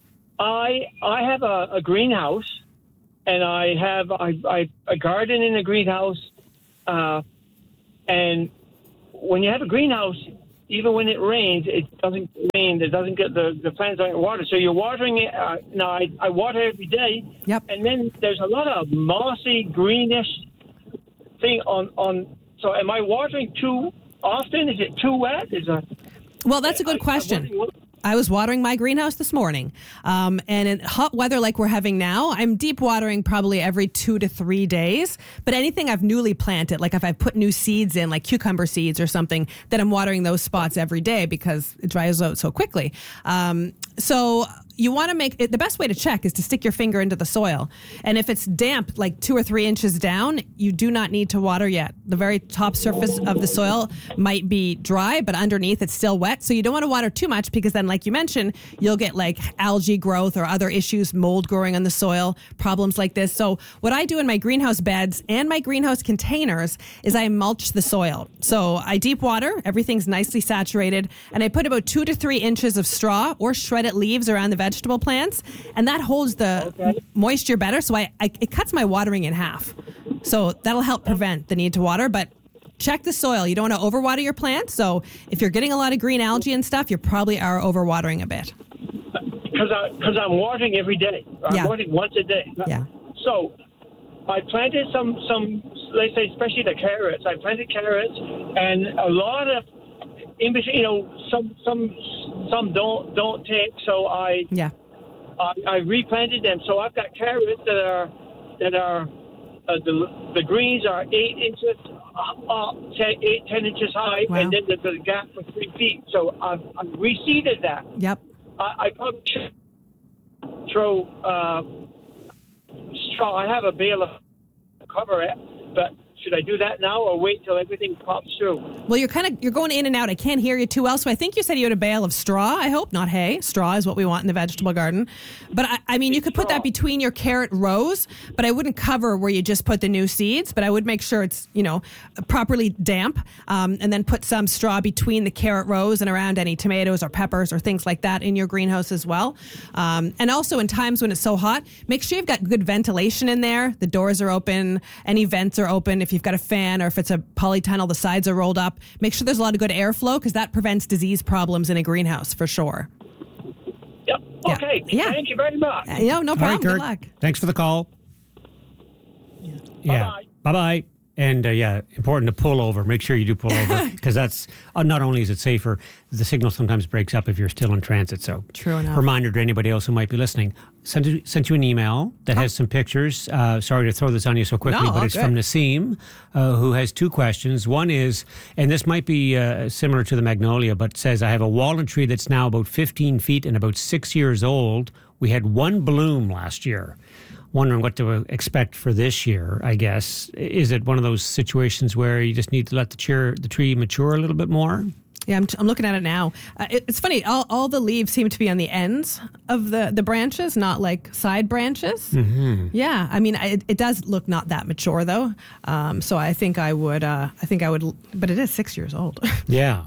Speaker 17: I I have a, a greenhouse, and I have I, I, a garden in the greenhouse, uh, and when you have a greenhouse, even when it rains, it doesn't rain. It doesn't get the, the plants don't get water. So you're watering it. Uh, now I, I water every day.
Speaker 11: Yep.
Speaker 17: And then there's a lot of mossy, greenish thing on, on. So am I watering too often? Is it too wet? Is a
Speaker 11: well, that's a good question. I was watering my greenhouse this morning. Um, and in hot weather like we're having now, I'm deep watering probably every two to three days. But anything I've newly planted, like if I put new seeds in, like cucumber seeds or something, then I'm watering those spots every day because it dries out so quickly. Um, so you want to make it, the best way to check is to stick your finger into the soil. And if it's damp, like two or three inches down, you do not need to water yet. The very top surface of the soil might be dry, but underneath it's still wet. So you don't want to water too much because then, like you mentioned, you'll get like algae growth or other issues, mold growing on the soil, problems like this. So what I do in my greenhouse beds and my greenhouse containers is I mulch the soil. So I deep water, everything's nicely saturated, and I put about two to three inches of straw or shredded leaves around the vegetable plants, and that holds the okay. moisture better. So I, I it cuts my watering in half. So that'll help prevent the need to water, but check the soil. You don't want to overwater your plants. So if you're getting a lot of green algae and stuff, you probably are overwatering a bit.
Speaker 17: Because I, cause I'm watering every day. I'm
Speaker 11: yeah.
Speaker 17: watering once a day.
Speaker 11: Yeah.
Speaker 17: So I planted some, some, let's say, especially the carrots. I planted carrots, and a lot of, in between, you know, some, some, some don't, don't take. So I,
Speaker 11: yeah.
Speaker 17: I, I replanted them. So I've got carrots that are, that are, uh, the, the greens are eight inches, uh, ten, eight, ten inches high, wow. and then there's a gap for three feet. So I've, I've reseeded that.
Speaker 11: Yep.
Speaker 17: I, I probably should throw uh, straw. I have a bale of cover it, but should I do that now or wait till everything pops through?
Speaker 11: Well, you're kind of you're going in and out. I can't hear you too well. So I think you said you had a bale of straw. I hope not hay. Straw is what we want in the vegetable garden. But I, I mean, you could put that between your carrot rows, but I wouldn't cover where you just put the new seeds. But I would make sure it's, you know, properly damp, um, and then put some straw between the carrot rows and around any tomatoes or peppers or things like that in your greenhouse as well. Um, and also in times when it's so hot, make sure you've got good ventilation in there. The doors are open, any vents are open. If you've got a fan or if it's a polytunnel, the sides are rolled up. Make sure there's a lot of good airflow because that prevents disease problems in a greenhouse for sure.
Speaker 17: Yep. Okay.
Speaker 11: Yeah.
Speaker 17: Thank you very much.
Speaker 11: Uh, no, no problem.
Speaker 9: All right, Kurt.
Speaker 11: Good luck.
Speaker 9: Thanks for the call.
Speaker 11: Yeah.
Speaker 9: Yeah. Bye bye. And uh, yeah, important to pull over. Make sure you do pull over because that's uh, not only is it safer, the signal sometimes breaks up if you're still in transit. So,
Speaker 11: true enough.
Speaker 9: Reminder to anybody else who might be listening: sent you, sent you an email that has some pictures. Uh, sorry to throw this on you so quickly,
Speaker 11: no,
Speaker 9: but it's
Speaker 11: good.
Speaker 9: from Nassim, uh, who has two questions. One is, and this might be uh, similar to the magnolia, but says, I have a walnut tree that's now about fifteen feet and about six years old. We had one bloom last year. Wondering what to expect for this year, I guess. Is it one of those situations where you just need to let the, cheer, the tree mature a little bit more?
Speaker 11: Yeah, I'm, I'm looking at it now. Uh, it, it's funny, all, all the leaves seem to be on the ends of the, the branches, not like side branches.
Speaker 9: Mm-hmm.
Speaker 11: Yeah, I mean, it, it does look not that mature though. Um, so I think I would, uh, I think I would, but it is six years old.
Speaker 9: Yeah.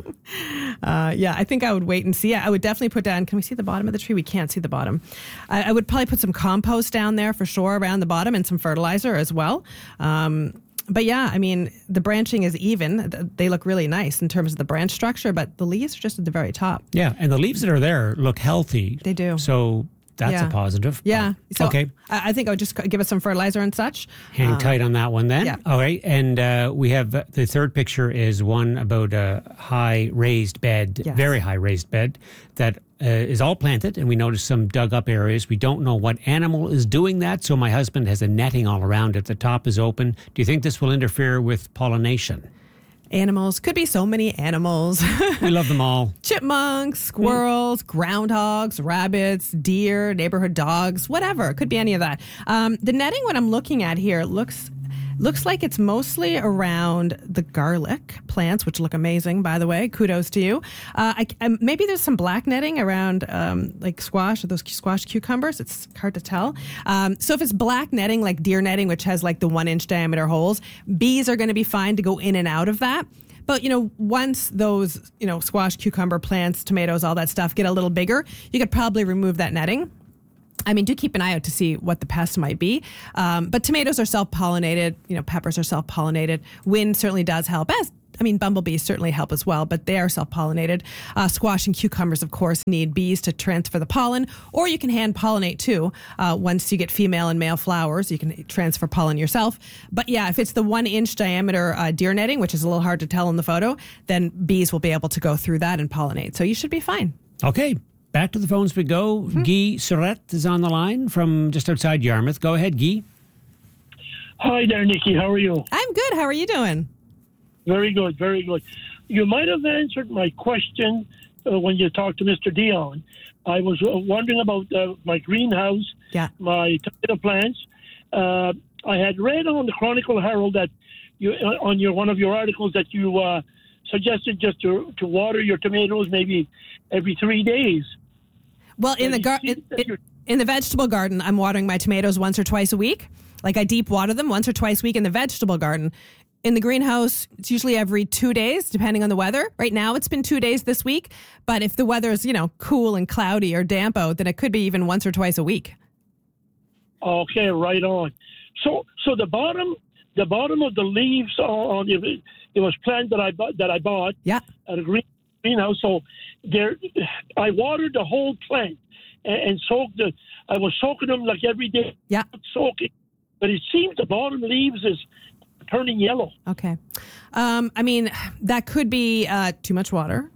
Speaker 11: uh, yeah, I think I would wait and see. I would definitely put down, can we see the bottom of the tree? We can't see the bottom. I, I would probably put some compost down there for sure around the bottom and some fertilizer as well. Um, But yeah, I mean, the branching is even. They look really nice in terms of the branch structure, but the leaves are just at the very top.
Speaker 9: Yeah, and the leaves that are there look healthy.
Speaker 11: They do.
Speaker 9: So that's
Speaker 11: yeah.
Speaker 9: a positive.
Speaker 11: Yeah. So
Speaker 9: okay.
Speaker 11: I, I think I would just give it some fertilizer and such.
Speaker 9: Hang
Speaker 11: um,
Speaker 9: tight on that one then.
Speaker 11: Yeah.
Speaker 9: All right. And uh, we have uh, the third picture is one about a high raised bed,
Speaker 11: Yes.
Speaker 9: very high raised bed that uh, is all planted. And we notice some dug up areas. We don't know what animal is doing that. So my husband has a netting all around it. The top is open. Do you think this will interfere with pollination?
Speaker 11: Animals. Could be so many animals.
Speaker 9: We love them all.
Speaker 11: Chipmunks, squirrels, groundhogs, rabbits, deer, neighborhood dogs, whatever. It could be any of that. Um, the netting, what I'm looking at here, looks looks like it's mostly around the garlic plants, which look amazing, by the way. Kudos to you. Uh, I, I, maybe there's some black netting around um, like squash or those squash cucumbers. It's hard to tell. Um, so if it's black netting, like deer netting, which has like the one inch diameter holes, bees are going to be fine to go in and out of that. But, you know, once those, you know, squash, cucumber plants, tomatoes, all that stuff get a little bigger, you could probably remove that netting. I mean, do keep an eye out to see what the pests might be. Um, but tomatoes are self-pollinated. You know, peppers are self-pollinated. Wind certainly does help. As I mean, bumblebees certainly help as well, but they are self-pollinated. Uh, squash and cucumbers, of course, need bees to transfer the pollen, or you can hand pollinate too. Uh, once you get female and male flowers, you can transfer pollen yourself. But yeah, if it's the one inch diameter uh, deer netting, which is a little hard to tell in the photo, then bees will be able to go through that and pollinate. So you should be fine.
Speaker 9: Okay. back to the phones we go.
Speaker 11: Mm-hmm.
Speaker 9: Guy Surette is on the line from just outside Yarmouth. Go ahead, Guy.
Speaker 18: Hi there, Nikki. How are you?
Speaker 11: I'm good. How are you doing?
Speaker 18: Very good, very good. You might have answered my question uh, when you talked to Mister Dion. I was uh, wondering about uh, my greenhouse,
Speaker 11: yeah.
Speaker 18: my tomato plants. Uh, I had read on the Chronicle Herald that you, uh, on your one of your articles that you uh, suggested just to, to water your tomatoes maybe every three days.
Speaker 11: Well, in the gar- in, in, in the vegetable garden, I'm watering my tomatoes once or twice a week. Like I deep water them once or twice a week in the vegetable garden. In the greenhouse, it's usually every two days, depending on the weather. Right now, it's been two days this week. But if the weather is, you know, cool and cloudy or damp out, then it could be even once or twice a week.
Speaker 18: Okay, right on. So, so the bottom, the bottom of the leaves on it, it was plant that I bought, that I bought
Speaker 11: yeah.
Speaker 18: at a green, greenhouse. So there, I watered the whole plant and, and soaked the. I was soaking them like every day.
Speaker 11: Yeah,
Speaker 18: soaking. But it seems the bottom leaves is turning yellow.
Speaker 11: Okay. Um, I mean, that could be uh, too much water.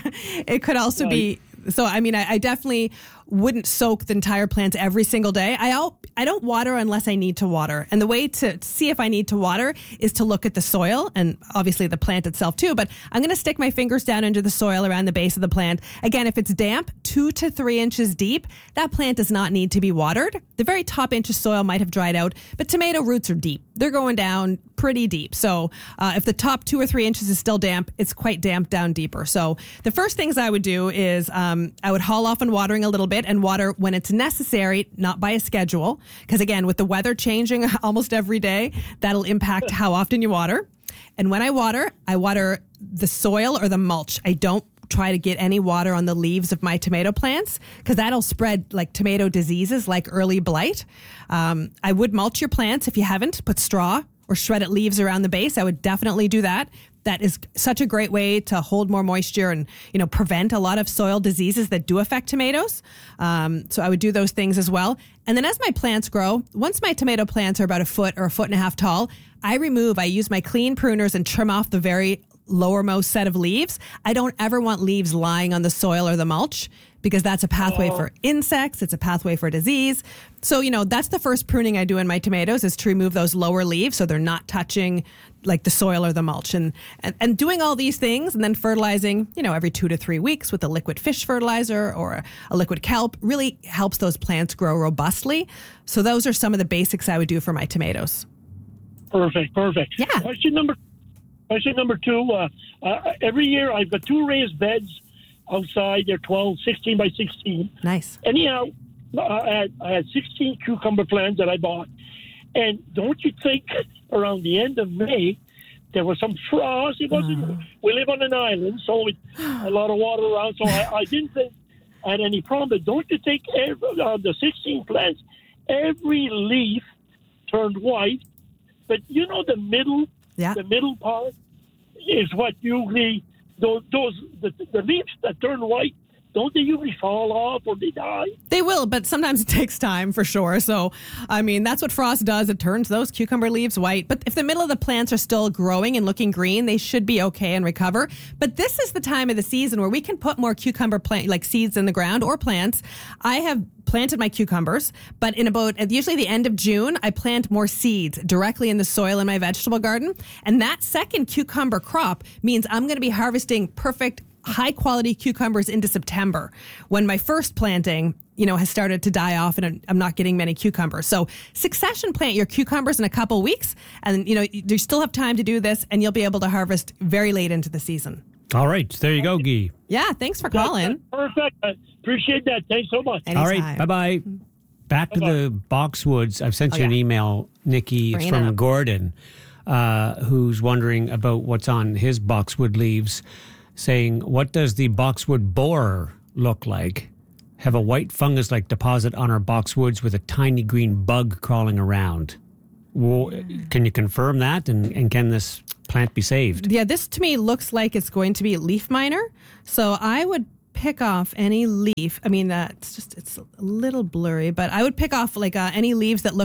Speaker 11: It could also right. be, so I mean, I, I definitely wouldn't soak the entire plant every single day. I al- I don't water unless I need to water. And the way to see if I need to water is to look at the soil and obviously the plant itself too. But I'm going to stick my fingers down into the soil around the base of the plant. Again, if it's damp, two to three inches deep, that plant does not need to be watered. The very top inch of soil might have dried out, but tomato roots are deep. They're going down pretty deep. So uh, if the top two or three inches is still damp, it's quite damp down deeper. So the first things I would do is um, I would haul off on watering a little bit and water when it's necessary, not by a schedule. Because again, with the weather changing almost every day, that'll impact how often you water. And when I water, I water the soil or the mulch. I don't try to get any water on the leaves of my tomato plants because that'll spread like tomato diseases like early blight. Um, I would mulch your plants if you haven't. Put straw or shredded leaves around the base. I would definitely do that. That is such a great way to hold more moisture and, you know, prevent a lot of soil diseases that do affect tomatoes. Um, so I would do those things as well. And then as my plants grow, once my tomato plants are about a foot or a foot and a half tall, I remove, I use my clean pruners and trim off the very lowermost set of leaves. I don't ever want leaves lying on the soil or the mulch because that's a pathway oh. for insects. It's a pathway for disease. So, you know, that's the first pruning I do in my tomatoes is to remove those lower leaves so they're not touching like the soil or the mulch. And, and, and doing all these things and then fertilizing, you know, every two to three weeks with a liquid fish fertilizer or a, a liquid kelp really helps those plants grow robustly. So those are some of the basics I would do for my tomatoes.
Speaker 18: Perfect, perfect.
Speaker 11: Yeah.
Speaker 18: Question number, question number two, uh, uh, every year I've got two raised beds outside. They're twelve, sixteen by sixteen.
Speaker 11: Nice.
Speaker 18: Anyhow, I had, I had sixteen cucumber plants that I bought. And don't you think around the end of May, there was some frost? It wasn't, uh. we live on an island, so it, a lot of water around. So I, I didn't think I had any problem. But don't you think every, uh, the sixteen plants, every leaf turned white? But you know the middle,
Speaker 11: yeah.
Speaker 18: the middle part is what usually... Those, those the, the leaves that turn white, don't they usually fall off or they die?
Speaker 11: They will, but sometimes it takes time for sure. So, I mean, that's what frost does. It turns those cucumber leaves white. But if the middle of the plants are still growing and looking green, they should be okay and recover. But this is the time of the season where we can put more cucumber plant, like seeds in the ground or plants. I have planted my cucumbers, but in about at usually the end of June, I plant more seeds directly in the soil in my vegetable garden. And that second cucumber crop means I'm going to be harvesting perfect high quality cucumbers into September when my first planting, you know, has started to die off and I'm not getting many cucumbers. So succession plant your cucumbers in a couple weeks and, you know, you still have time to do this and you'll be able to harvest very late into the season.
Speaker 9: All right. There you go, Guy.
Speaker 11: Yeah. Thanks for calling.
Speaker 18: Perfect. I appreciate that. Thanks so much.
Speaker 11: Anytime.
Speaker 9: All right. Bye-bye. Back to
Speaker 18: Bye-bye.
Speaker 9: the boxwoods. I've sent
Speaker 11: Oh,
Speaker 9: you
Speaker 11: yeah.
Speaker 9: an email, Nikki. It's
Speaker 11: Bring it
Speaker 9: from
Speaker 11: up.
Speaker 9: Gordon, uh, who's wondering about what's on his boxwood leaves, saying, what does the boxwood borer look like? Have a white fungus-like deposit on our boxwoods with a tiny green bug crawling around. Well, can you confirm that? And, and can this plant be saved?
Speaker 11: Yeah, this to me looks like it's going to be leaf miner. So I would pick off any leaf. I mean, uh, it's just, it's a little blurry, but I would pick off like uh, any leaves that look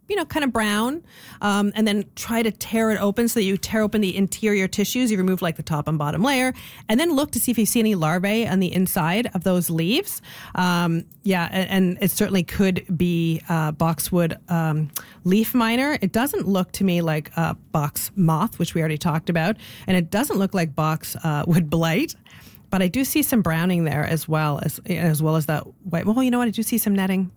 Speaker 11: you know, kind of brown, um, and then try to tear it open so that you tear open the interior tissues. You remove like the top and bottom layer, and then look to see if you see any larvae on the inside of those leaves. Um, yeah, and, and it certainly could be uh, boxwood um, leaf miner. It doesn't look to me like uh, box moth, which we already talked about, and it doesn't look like boxwood blight. But I do see some browning there as well as as well as that white. Well, you know what? I do see some netting.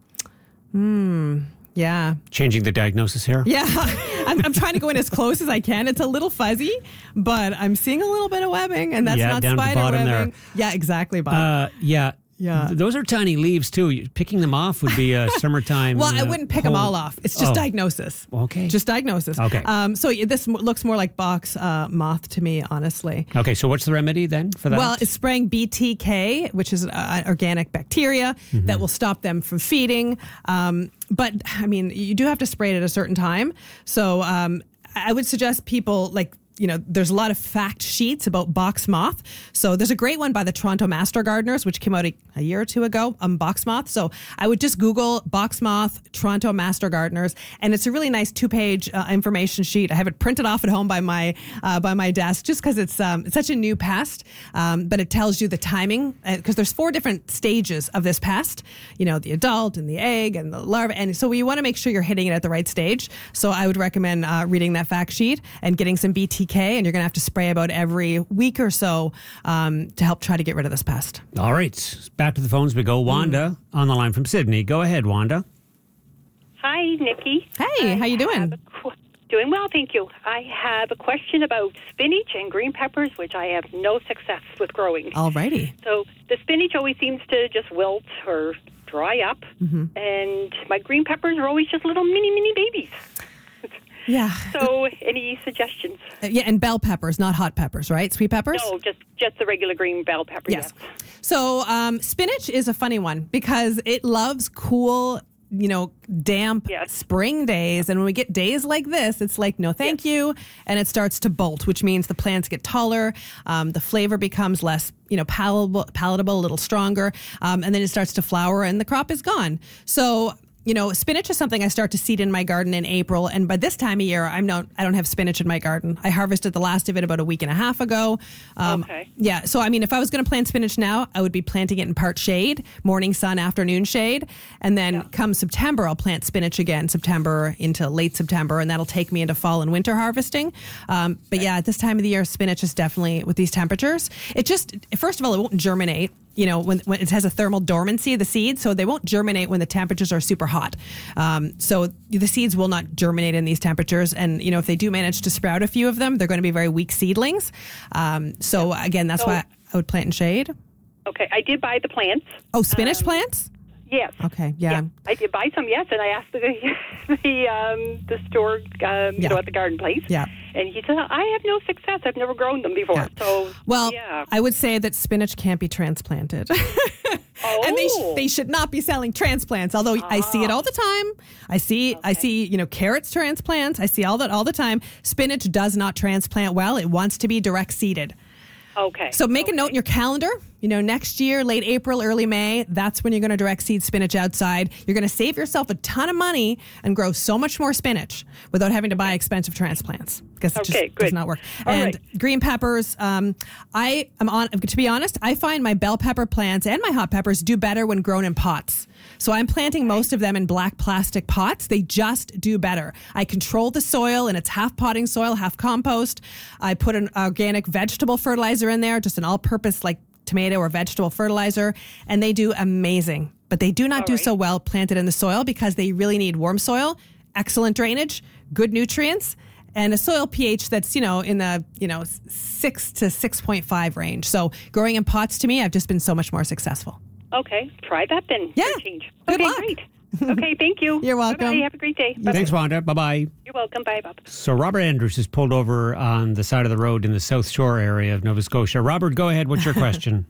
Speaker 11: Hmm. Yeah.
Speaker 9: Changing the diagnosis here?
Speaker 11: Yeah. I'm, I'm trying to go in as close as I can. It's a little fuzzy, but I'm seeing a little bit of webbing, and that's
Speaker 9: yeah,
Speaker 11: not
Speaker 9: down
Speaker 11: spider
Speaker 9: at the bottom
Speaker 11: webbing.
Speaker 9: there.
Speaker 11: Yeah, exactly, Bob.
Speaker 9: Uh, yeah.
Speaker 11: Yeah.
Speaker 9: Th- Those are tiny leaves, too. Picking them off would be a summertime.
Speaker 11: Well, I
Speaker 9: uh,
Speaker 11: wouldn't pick
Speaker 9: whole-
Speaker 11: them all off. It's just
Speaker 9: Oh.
Speaker 11: diagnosis.
Speaker 9: Okay.
Speaker 11: Just diagnosis.
Speaker 9: Okay.
Speaker 11: Um, so yeah, this m- looks more like box uh, moth to me, honestly.
Speaker 9: Okay, so what's the remedy then for that?
Speaker 11: Well, it's spraying B T K, which is uh, organic bacteria
Speaker 9: Mm-hmm.
Speaker 11: that will stop them from feeding. Um, but, I mean, you do have to spray it at a certain time. So um, I would suggest people, like, you know, there's a lot of fact sheets about box moth. So there's a great one by the Toronto Master Gardeners, which came out a, a year or two ago, on box moth. So I would just Google box moth, Toronto Master Gardeners, and it's a really nice two-page uh, information sheet. I have it printed off at home by my uh, by my desk, just because it's um, it's such a new pest. Um, but it tells you the timing, because there's four different stages of this pest. You know, the adult and the egg and the larva, and so you want to make sure you're hitting it at the right stage. So I would recommend uh, reading that fact sheet and getting some B T K, and you're going to have to spray about every week or so um, to help try to get rid of this pest.
Speaker 9: All right, back to the phones we go. Wanda on the line from Sydney. Go ahead, Wanda.
Speaker 19: Hi, Nikki.
Speaker 11: Hey, how you doing?
Speaker 19: Qu- doing well, thank you. I have a question about spinach and green peppers, which I have no success with growing.
Speaker 11: Alrighty.
Speaker 19: So the spinach always seems to just wilt or dry up,
Speaker 11: Mm-hmm.
Speaker 19: and my green peppers are always just little mini, mini babies.
Speaker 11: Yeah.
Speaker 19: So any suggestions?
Speaker 11: Uh, Yeah, and bell peppers, not hot peppers, right? Sweet peppers?
Speaker 19: No, just just the regular green bell pepper.
Speaker 11: Yes. So um, spinach is a funny one because it loves cool, you know, damp spring days. And when we get days like this, it's like, no, thank you. And it starts to bolt, which means the plants get taller. Um, the flavor becomes less, you know, palatable, palatable, a little stronger. Um, and then it starts to flower and the crop is gone. So, you know, spinach is something I start to seed in my garden in April, and by this time of year, I'm not. I don't have spinach in my garden. I harvested the last of it about a week and a half ago. Um,
Speaker 19: Okay.
Speaker 11: Yeah, so I mean, if I was going to plant spinach now, I would be planting it in part shade, morning sun, afternoon shade, and then come September, I'll plant spinach again, September into late September, and that'll take me into fall and winter harvesting. Um, but yeah, at this time of the year, spinach is definitely, with these temperatures, it just, first of all, it won't germinate. You know, when, when it has a thermal dormancy, the seeds, so they won't germinate when the temperatures are super hot. Um, so the seeds will not germinate in these temperatures. And, you know, if they do manage to sprout a few of them, they're going to be very weak seedlings. Um, so again, that's
Speaker 19: So-
Speaker 11: why I would plant in shade.
Speaker 19: Okay, I did buy the plants.
Speaker 11: Oh, spinach
Speaker 19: Um,
Speaker 11: plants?
Speaker 19: Yes.
Speaker 11: Okay, yeah.
Speaker 19: I did buy some, yes, and I asked the the um, the store, um, you
Speaker 11: Yeah.
Speaker 19: know, at the garden place.
Speaker 11: Yeah.
Speaker 19: And he said, I have no success. I've never grown them before. So,
Speaker 11: Well,
Speaker 19: yeah.
Speaker 11: I would say that spinach can't be transplanted.
Speaker 19: Oh.
Speaker 11: And they, sh- they should not be selling transplants, although I see it all the time. I see I see, you know, carrots transplants. I see all that all the time. Spinach does not transplant well. It wants to be direct seeded.
Speaker 19: Okay.
Speaker 11: So make a note in your calendar. You know, next year, late April, early May, that's when you're going to direct seed spinach outside. You're going to save yourself a ton of money and grow so much more spinach without having to buy expensive transplants, because it
Speaker 19: Okay,
Speaker 11: just does
Speaker 19: good.
Speaker 11: not work.
Speaker 19: All
Speaker 11: and
Speaker 19: right.
Speaker 11: green peppers, um, I am on. To be honest, I find my bell pepper plants and my hot peppers do better when grown in pots. So I'm planting most of them in black plastic pots. They just do better. I control the soil, and it's half potting soil, half compost. I put an organic vegetable fertilizer in there, just an all-purpose like tomato or vegetable fertilizer, and they do amazing. But they do not do so well planted in the soil because they really need warm soil, excellent drainage, good nutrients, and a soil pH that's, you know, in the, you know, six to six point five range. So growing in pots, to me, I've just been so much more successful.
Speaker 19: Okay, try that then.
Speaker 11: Yeah.
Speaker 19: Change.
Speaker 11: Good
Speaker 19: okay,
Speaker 11: luck.
Speaker 19: great. Okay, thank you.
Speaker 11: You're welcome.
Speaker 19: Bye-bye. Have a great day. Bye-bye.
Speaker 9: Thanks, Wanda. Bye-bye.
Speaker 19: You're welcome. Bye, Bob.
Speaker 9: So Robert Andrews is pulled over on the side of the road in the South Shore area of Nova Scotia. Robert, go ahead. What's your question?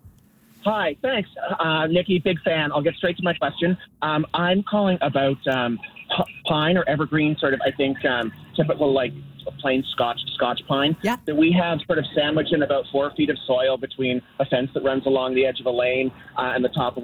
Speaker 20: Hi, thanks, uh, Nikki. Big fan. I'll get straight to my question. Um, I'm calling about um, p- pine or evergreen, sort of. I think um, typical like plain Scotch Scotch pine.
Speaker 11: Yeah.
Speaker 20: That we have sort of sandwiched in about four feet of soil between a fence that runs along the edge of a lane uh, and the top of